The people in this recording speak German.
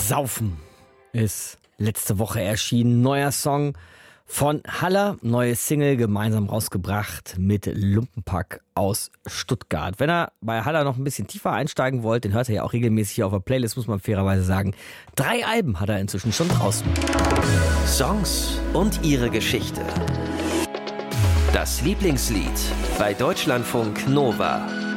Saufen ist letzte Woche erschienen. Neuer Song von Haller, neue Single gemeinsam rausgebracht mit Lumpenpack aus Stuttgart. Wenn ihr bei Haller noch ein bisschen tiefer einsteigen wollt, den hört ihr ja auch regelmäßig hier auf der Playlist, muss man fairerweise sagen. 3 Alben hat er inzwischen schon draußen. Songs und ihre Geschichte. Das Lieblingslied bei Deutschlandfunk Nova.